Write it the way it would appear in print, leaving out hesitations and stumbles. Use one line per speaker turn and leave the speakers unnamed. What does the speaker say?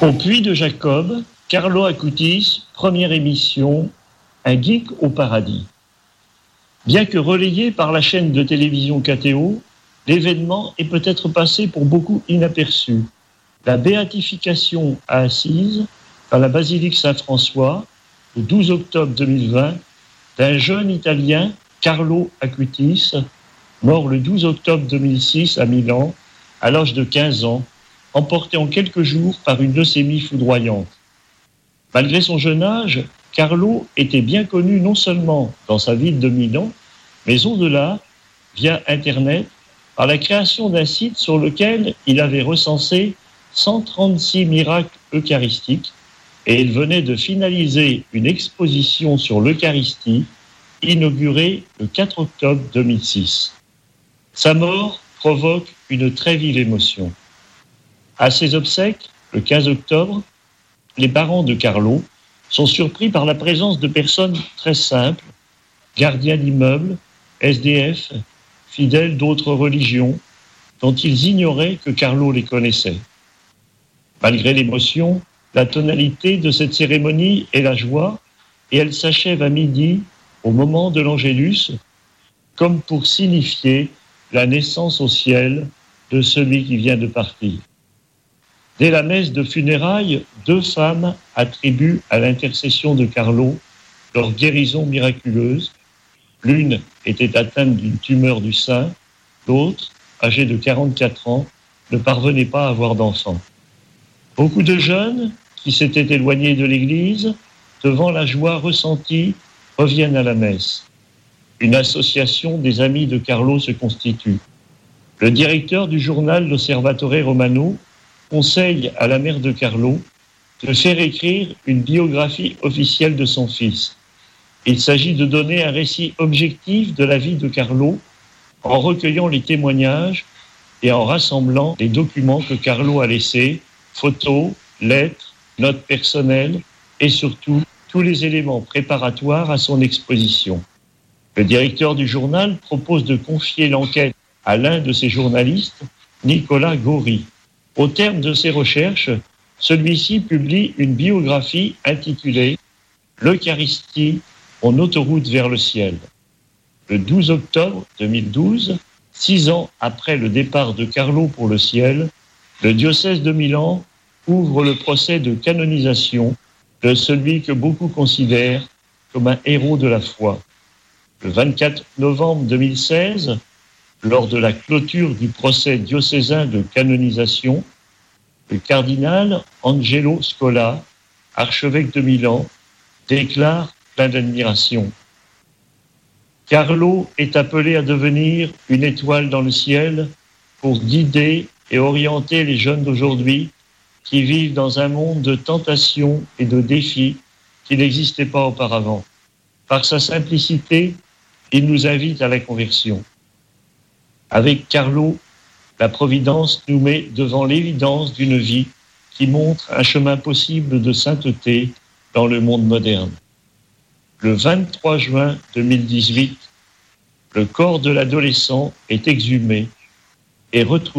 Au Puy de Jacob, Carlo Acutis, première émission, un geek au paradis. Bien que relayé par la chaîne de télévision KTO, l'événement est peut-être passé pour beaucoup inaperçu. La béatification à Assise, dans la basilique Saint-François, le 12 octobre 2020, d'un jeune Italien, Carlo Acutis, mort le 12 octobre 2006 à Milan, à l'âge de 15 ans, emporté en quelques jours par une leucémie foudroyante. Malgré son jeune âge, Carlo était bien connu non seulement dans sa ville de Milan, mais au-delà, via Internet, par la création d'un site sur lequel il avait recensé 136 miracles eucharistiques et il venait de finaliser une exposition sur l'Eucharistie inaugurée le 4 octobre 2006. Sa mort provoque une très vive émotion. À ses obsèques, le 15 octobre, les parents de Carlo sont surpris par la présence de personnes très simples, gardiens d'immeubles, SDF, fidèles d'autres religions, dont ils ignoraient que Carlo les connaissait. Malgré l'émotion, la tonalité de cette cérémonie est la joie, et elle s'achève à midi, au moment de l'Angélus, comme pour signifier la naissance au ciel de celui qui vient de partir. Dès la messe de funérailles, 2 femmes attribuent à l'intercession de Carlo leur guérison miraculeuse. L'une était atteinte d'une tumeur du sein, l'autre, âgée de 44 ans, ne parvenait pas à avoir d'enfant. Beaucoup de jeunes qui s'étaient éloignés de l'Église, devant la joie ressentie, reviennent à la messe. Une association des amis de Carlo se constitue. Le directeur du journal L'Osservatore Romano conseille à la mère de Carlo de faire écrire une biographie officielle de son fils. Il s'agit de donner un récit objectif de la vie de Carlo en recueillant les témoignages et en rassemblant les documents que Carlo a laissés, photos, lettres, notes personnelles et surtout tous les éléments préparatoires à son exposition. Le directeur du journal propose de confier l'enquête à l'un de ses journalistes, Nicolas Gori. Au terme de ses recherches, celui-ci publie une biographie intitulée « L'Eucharistie en autoroute vers le ciel ». Le 12 octobre 2012, 6 ans après le départ de Carlo pour le ciel, le diocèse de Milan ouvre le procès de canonisation de celui que beaucoup considèrent comme un héros de la foi. Le 24 novembre 2016, lors de la clôture du procès diocésain de canonisation, le cardinal Angelo Scola, archevêque de Milan, déclare plein d'admiration. Carlo est appelé à devenir une étoile dans le ciel pour guider et orienter les jeunes d'aujourd'hui qui vivent dans un monde de tentations et de défis qui n'existaient pas auparavant. Par sa simplicité, il nous invite à la conversion. Avec Carlo, la Providence nous met devant l'évidence d'une vie qui montre un chemin possible de sainteté dans le monde moderne. Le 23 juin 2018, le corps de l'adolescent est exhumé et retrouvé